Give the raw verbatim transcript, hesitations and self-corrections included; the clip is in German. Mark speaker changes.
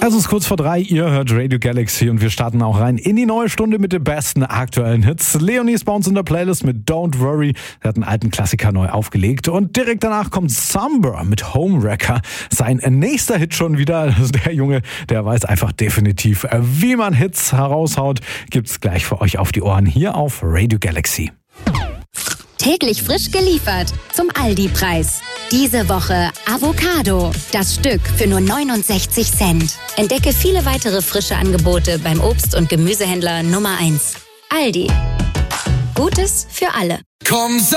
Speaker 1: Es ist kurz vor drei, ihr hört Radio Galaxy und wir starten auch rein in die neue Stunde mit den besten aktuellen Hits. Leonie ist bei uns in der Playlist mit Don't Worry. Er hat einen alten Klassiker neu aufgelegt und direkt danach kommt Summer mit Homewrecker. Sein nächster Hit schon wieder. Also der Junge, der weiß einfach definitiv, wie man Hits heraushaut. Gibt's gleich für euch auf die Ohren hier auf Radio Galaxy.
Speaker 2: Täglich frisch geliefert zum Aldi-Preis. Diese Woche Avocado. Das Stück für nur neunundsechzig Cent. Entdecke viele weitere frische Angebote beim Obst- und Gemüsehändler Nummer eins. Aldi. Gutes für alle.
Speaker 3: Komm,